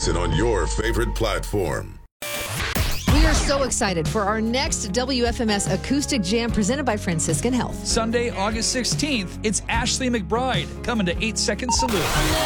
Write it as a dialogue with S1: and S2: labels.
S1: listen on your favorite platform.
S2: We are so excited for our next WFMS Acoustic Jam presented by Franciscan Health.
S3: Sunday, August 16th, it's Ashley McBride coming to 8 Second Salute.